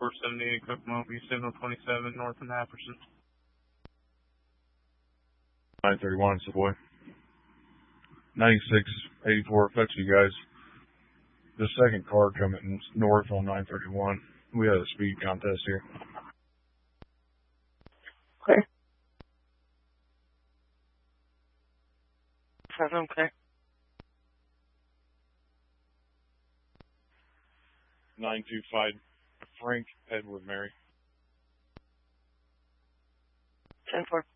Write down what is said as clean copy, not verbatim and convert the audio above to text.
478 Kokomo, signal 27 north of Apperson. 931, Savoy. 9684, affects you guys. The second car coming north on 931. We had a speed contest here. Okay. Sounds okay. 925, Frank Edward Mary. 10-4.